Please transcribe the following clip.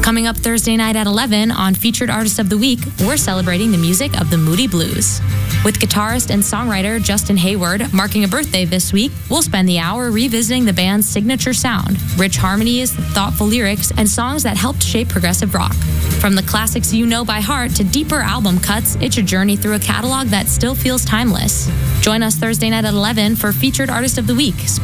Coming up Thursday night at 11 on Featured Artist of the Week, we're celebrating the music of the Moody Blues. With guitarist and songwriter Justin Hayward marking a birthday this week, we'll spend the hour revisiting the band's signature sound, rich harmonies, thoughtful lyrics, and songs that helped shape progressive rock. From the classics you know by heart to deeper album cuts, it's a journey through a catalog that still feels timeless. Join us Thursday night at 11 for Featured Artist of the Week,